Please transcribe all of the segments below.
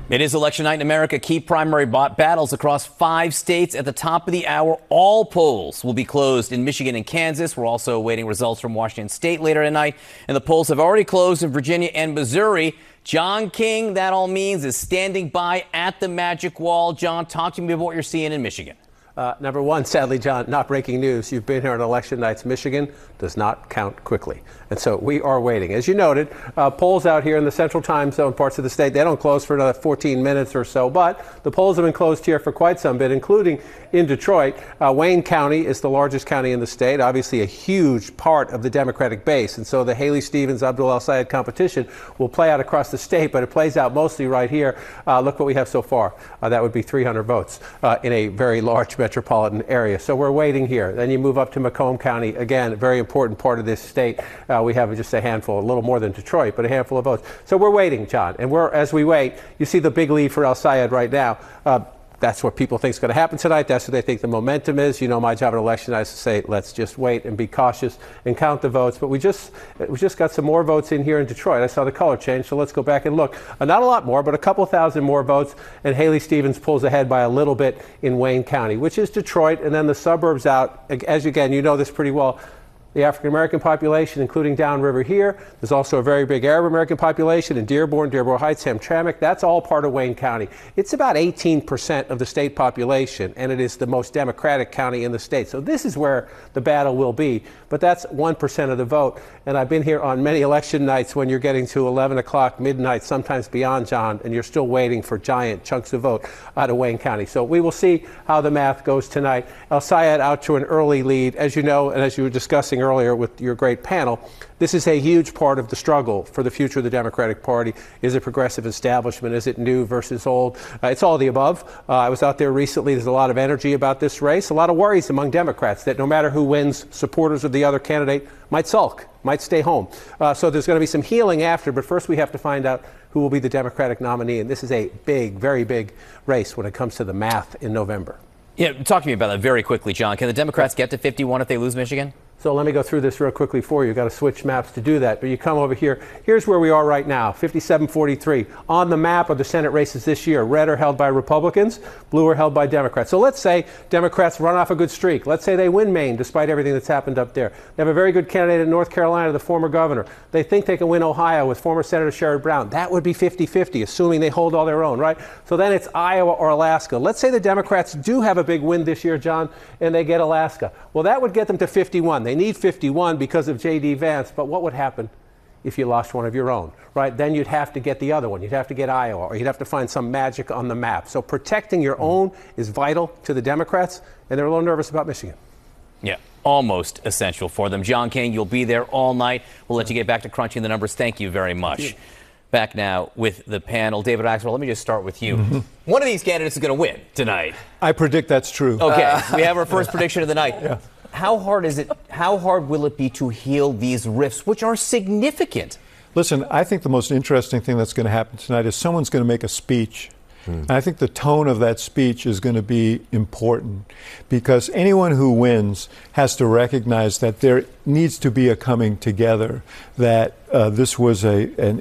It is election night in America. Key primary battles across 5 states at the top of the hour. All polls will be closed in Michigan and Kansas. We're also awaiting results from Washington State later tonight. And the polls have already closed in Virginia and Missouri. John King, that all means, is standing by at the magic wall. John, talk to me about what you're seeing in Michigan. Number one, sadly, John, not breaking news. You've been here on election nights. Michigan does not count quickly. And so we are waiting. As you noted, polls out here in the central time zone parts of the state, they don't close for another 14 minutes or so. But the polls have been closed here for quite some bit, including in Detroit. Wayne County is the largest county in the state, obviously a huge part of the Democratic base. And so the Haley Stevens, Abdul El-Sayed competition will play out across the state, but it plays out mostly right here. Look what we have so far. That would be 300 votes in a very large metropolitan area. So we're waiting here. Then you move up to Macomb County. Again, a very important part of this state. We have just a handful, a little more than Detroit, but a handful of votes. So we're waiting, John. And as we wait, you see the big lead for El-Sayed right now. That's what people think is going to happen tonight. That's what they think the momentum is. You know, my job at election night is to say, let's just wait and be cautious and count the votes. But we just got some more votes in here in Detroit. I saw the color change, so let's go back and look. Not a lot more, but a couple thousand more votes. And Haley Stevens pulls ahead by a little bit in Wayne County, which is Detroit. And then the suburbs out, as again, you know this pretty well. The African-American population, including downriver here. There's also a very big Arab-American population in Dearborn, Dearborn Heights, Hamtramck. That's all part of Wayne County. It's about 18% of the state population, and it is the most Democratic county in the state. So this is where the battle will be. But that's 1% of the vote. And I've been here on many election nights when you're getting to 11 o'clock, midnight, sometimes beyond, John, and you're still waiting for giant chunks of vote out of Wayne County. So we will see how the math goes tonight. El-Sayed out to an early lead. As you know, and as you were discussing earlier with your great panel, this is a huge part of the struggle for the future of the Democratic Party. Is it progressive establishment? Is it new versus old? It's all the above. I was out there recently. There's a lot of energy about this race, a lot of worries among Democrats that no matter who wins, supporters of the other candidate might sulk, might stay home. So there's going to be some healing after, but first we have to find out who will be the Democratic nominee. And this is a big, very big race when it comes to the math in November. Yeah, talk to me about that very quickly, John. Can the Democrats get to 51 if they lose Michigan? So let me go through this real quickly for you. You've got to switch maps to do that. But you come over here. Here's where we are right now, 57-43. On the map of the Senate races this year, red are held by Republicans, blue are held by Democrats. So let's say Democrats run off a good streak. Let's say they win Maine despite everything that's happened up there. They have a very good candidate in North Carolina, the former governor. They think they can win Ohio with former Senator Sherrod Brown. That would be 50-50, assuming they hold all their own, right? So then it's Iowa or Alaska. Let's say the Democrats do have a big win this year, John, and they get Alaska. Well, that would get them to 51. They need 51 because of J.D. Vance, but what would happen if you lost one of your own, right? Then you'd have to get the other one. You'd have to get Iowa, or you'd have to find some magic on the map. So protecting your own is vital to the Democrats, and they're a little nervous about Michigan. Yeah, almost essential for them. John King, you'll be there all night. We'll let you get back to crunching the numbers. Thank you very much. Back now with the panel. David Axelrod, let me just start with you. One of these candidates is going to win tonight. I predict that's true. Okay, we have our first prediction of the night. Yeah. How hard will it be to heal these rifts, which are significant? Listen, I think the most interesting thing that's going to happen tonight is someone's going to make a speech. And I think the tone of that speech is going to be important because anyone who wins has to recognize that there needs to be a coming together, that this was a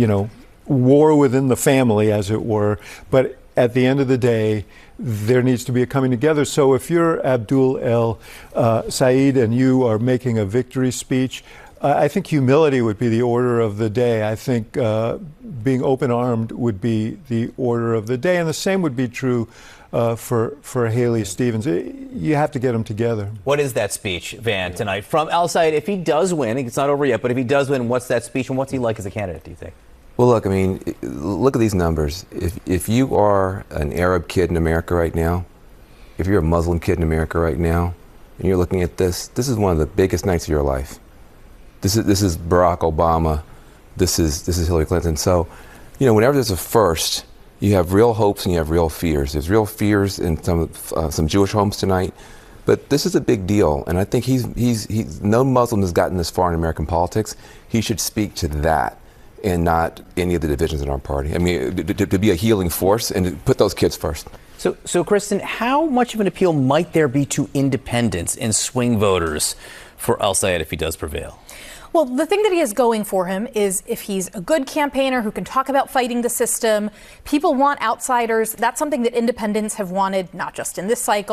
war within the family, as it were. But at the end of the day, there needs to be a coming together. So if you're Abdul El-Sayed and you are making a victory speech, I think humility would be the order of the day. I think being open-armed would be the order of the day. And the same would be true for Haley Stevens. You have to get them together. What is that speech, Van, tonight? From El-Sayed, if he does win, it's not over yet, but if he does win, what's that speech and what's he like as a candidate, do you think? Well, look, I mean, look at these numbers. If you are an Arab kid in America right now, if you're a Muslim kid in America right now, and you're looking at this is one of the biggest nights of your life. This is Barack Obama. This is Hillary Clinton. So, whenever there's a first, you have real hopes and you have real fears. There's real fears in some Jewish homes tonight, but this is a big deal. And I think he's no Muslim has gotten this far in American politics. He should speak to that and not any of the divisions in our party. I mean, to be a healing force and to put those kids first. So Kristen, how much of an appeal might there be to independents and swing voters for El-Sayed if he does prevail? Well, the thing that he has going for him is if he's a good campaigner who can talk about fighting the system, people want outsiders. That's something that independents have wanted, not just in this cycle.